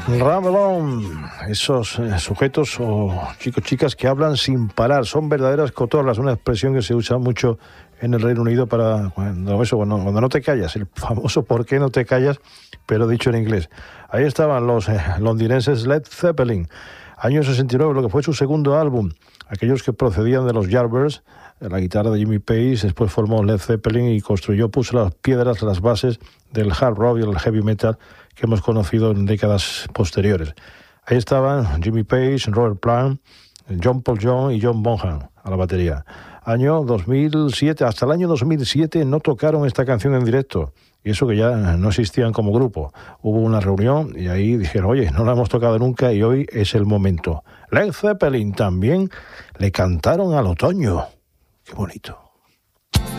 Ramelón, esos sujetos o chicos, chicas que hablan sin parar, son verdaderas cotorras, una expresión que se usa mucho en el Reino Unido para cuando no te callas, el famoso ¿por qué no te callas?, pero dicho en inglés. Ahí estaban los londinenses Led Zeppelin, año 69, lo que fue su segundo álbum, aquellos que procedían de los Yardbirds, la guitarra de Jimmy Page, después formó Led Zeppelin y puso las piedras, las bases del hard rock y el heavy metal que hemos conocido en décadas posteriores. Ahí estaban Jimmy Page, Robert Plant, John Paul Jones y John Bonham a la batería. Año 2007, hasta el año 2007 no tocaron esta canción en directo, y eso que ya no existían como grupo. Hubo una reunión y ahí dijeron, oye, no la hemos tocado nunca y hoy es el momento. Led Zeppelin también le cantaron al otoño. Qué bonito.